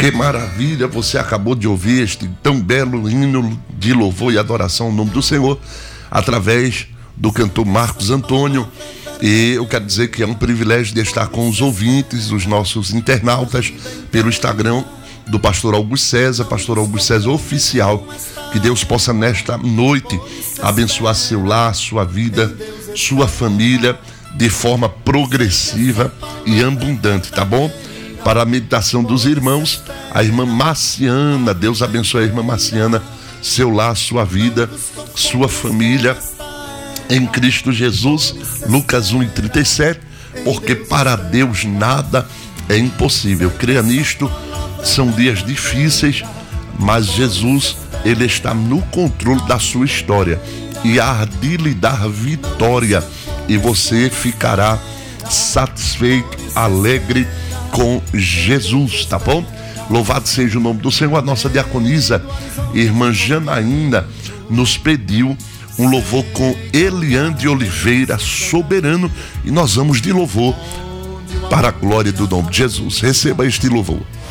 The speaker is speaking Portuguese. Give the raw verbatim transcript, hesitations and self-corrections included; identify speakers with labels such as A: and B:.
A: Que maravilha, você acabou de ouvir este tão belo hino de louvor e adoração ao nome do Senhor, através do cantor Marcos Antônio. E eu quero dizer que é um privilégio de estar com os ouvintes, os nossos internautas, pelo Instagram do Pastor Augusto César, Pastor Augusto César Oficial. Que Deus possa nesta noite abençoar seu lar, sua vida, sua família, de forma progressiva e abundante, tá bom? Para a meditação dos irmãos, a irmã Marciana, Deus abençoe a irmã Marciana, seu lar, sua vida, sua família, em Cristo Jesus. Lucas um e trinta e sete, porque para Deus nada é impossível. Creia nisto, são dias difíceis, mas Jesus, Ele está no controle da sua história e há de lhe dar vitória, e você ficará satisfeito, alegre com Jesus, tá bom? Louvado seja o nome do Senhor. A nossa diaconisa, irmã Janaína, nos pediu um louvor com Eliane Oliveira, Soberano, e nós vamos de louvor para a glória do nome de Jesus. Receba este louvor.